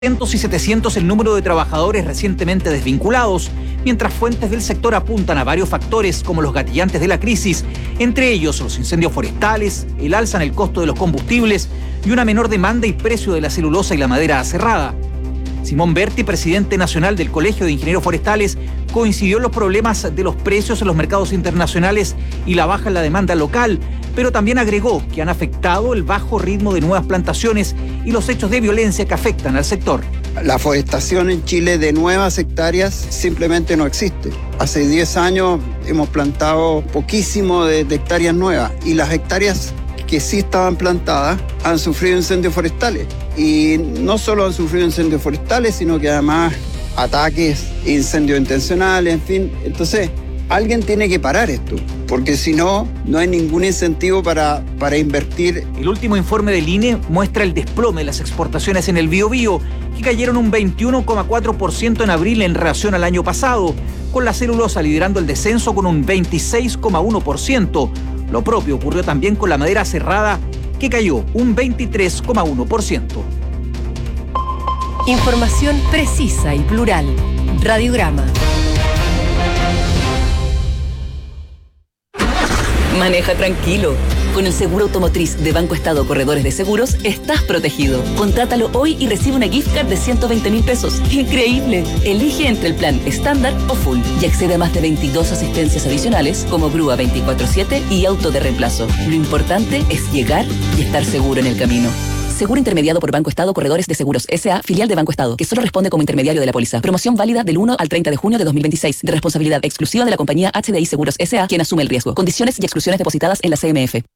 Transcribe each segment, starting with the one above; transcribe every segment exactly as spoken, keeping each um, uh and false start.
y setecientos el número de trabajadores recientemente desvinculados, mientras fuentes del sector apuntan a varios factores como los gatillantes de la crisis, entre ellos los incendios forestales, el alza en el costo de los combustibles y una menor demanda y precio de la celulosa y la madera aserrada. Simón Berti, presidente nacional del Colegio de Ingenieros Forestales, coincidió en los problemas de los precios en los mercados internacionales y la baja en la demanda local, pero también agregó que han afectado el bajo ritmo de nuevas plantaciones y los hechos de violencia que afectan al sector. La forestación en Chile de nuevas hectáreas simplemente no existe. Hace diez años hemos plantado poquísimo de, de hectáreas nuevas y las hectáreas que sí estaban plantadas han sufrido incendios forestales. Y no solo han sufrido incendios forestales, sino que además ataques, incendios intencionales, en fin. Entonces, alguien tiene que parar esto, porque si no, no hay ningún incentivo para, para invertir. El último informe del I N E muestra el desplome de las exportaciones en el Biobío, que cayeron un veintiuno coma cuatro por ciento en abril en relación al año pasado, con la celulosa liderando el descenso con un veintiséis coma uno por ciento. Lo propio ocurrió también con la madera cerrada, que cayó un veintitrés coma uno por ciento. Información precisa y plural. Radiograma. Maneja tranquilo. Con el seguro automotriz de Banco Estado Corredores de Seguros estás protegido. Contrátalo hoy y recibe una gift card de ciento veinte mil pesos. ¡Increíble! Elige entre el plan estándar o full y accede a más de veintidós asistencias adicionales como grúa veinticuatro siete y auto de reemplazo. Lo importante es llegar y estar seguro en el camino. Seguro intermediado por Banco Estado Corredores de Seguros S A, filial de Banco Estado, que solo responde como intermediario de la póliza. Promoción válida del uno al treinta de junio de dos mil veintiséis, de responsabilidad exclusiva de la compañía H D I Seguros S A, quien asume el riesgo. Condiciones y exclusiones depositadas en la C M F.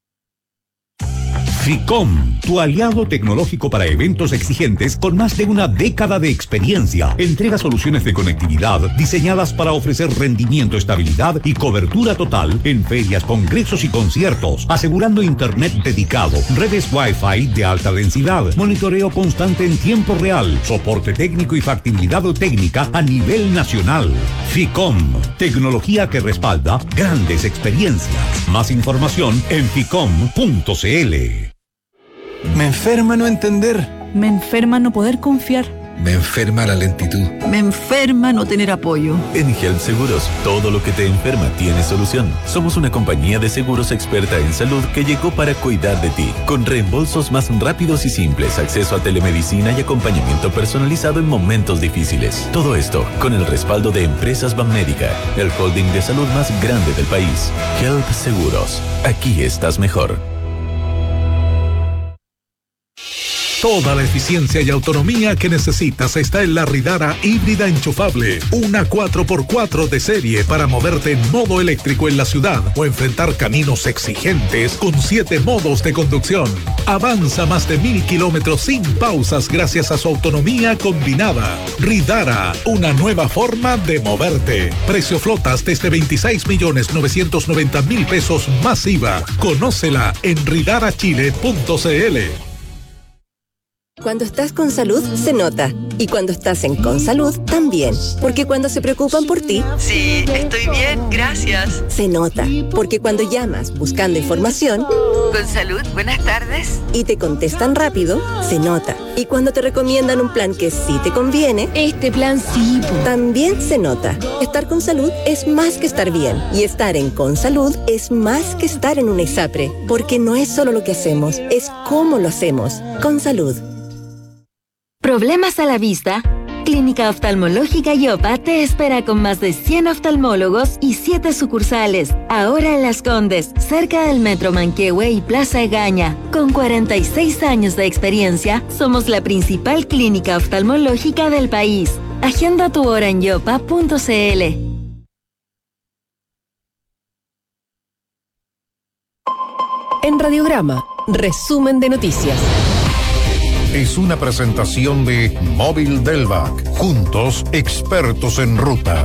FICOM, tu aliado tecnológico para eventos exigentes con más de una década de experiencia. Entrega soluciones de conectividad diseñadas para ofrecer rendimiento, estabilidad y cobertura total en ferias, congresos y conciertos, asegurando internet dedicado, redes Wi-Fi de alta densidad, monitoreo constante en tiempo real, soporte técnico y factibilidad técnica a nivel nacional. FICOM, tecnología que respalda grandes experiencias. Más información en ficom punto cl. Me enferma no entender. Me enferma no poder confiar. Me enferma la lentitud. Me enferma no tener apoyo. En Help Seguros, todo lo que te enferma tiene solución. Somos una compañía de seguros experta en salud que llegó para cuidar de ti, con reembolsos más rápidos y simples, acceso a telemedicina y acompañamiento personalizado en momentos difíciles. Todo esto con el respaldo de Empresas Banmédica, el holding de salud más grande del país. Help Seguros. Aquí estás mejor. Toda la eficiencia y autonomía que necesitas está en la Ridara híbrida enchufable. Una cuatro por cuatro de serie para moverte en modo eléctrico en la ciudad o enfrentar caminos exigentes con siete modos de conducción. Avanza más de mil kilómetros sin pausas gracias a su autonomía combinada. Ridara, una nueva forma de moverte. Precio flotas desde veintiséis millones novecientos noventa mil pesos más I V A. Conócela en ridara chile punto cl. Cuando estás con salud, se nota. Y cuando estás en Consalud, también. Porque cuando se preocupan por ti... Sí, estoy bien, gracias. Se nota. Porque cuando llamas buscando información... Consalud, buenas tardes. Y te contestan rápido, se nota. Y cuando te recomiendan un plan que sí te conviene... Este plan sí. También se nota. Estar con salud es más que estar bien. Y estar en Consalud es más que estar en una ISAPRE. Porque no es solo lo que hacemos, es cómo lo hacemos. Consalud. ¿Problemas a la vista? Clínica Oftalmológica Yopa te espera con más de cien oftalmólogos y siete sucursales. Ahora en Las Condes, cerca del Metro Manquehue y Plaza Egaña. Con cuarenta y seis años de experiencia, somos la principal clínica oftalmológica del país. Agenda tu hora en yopa punto cl. En Radiograma, resumen de noticias. Es una presentación de Móvil Delvac. Juntos, expertos en ruta.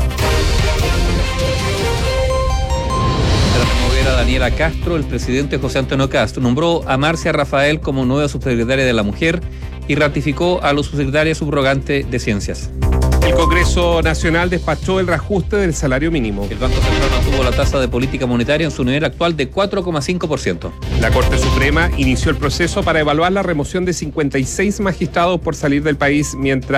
Tras remover a Daniela Castro, el presidente José Antonio Castro nombró a Marcia Rafael como nueva subsecretaria de la Mujer y ratificó a los subsecretarios subrogante de Ciencias. El Congreso Nacional despachó el reajuste del salario mínimo. El Banco Central mantuvo la tasa de política monetaria en su nivel actual de cuatro coma cinco por ciento. La Corte Suprema inició el proceso para evaluar la remoción de cincuenta y seis magistrados por salir del país mientras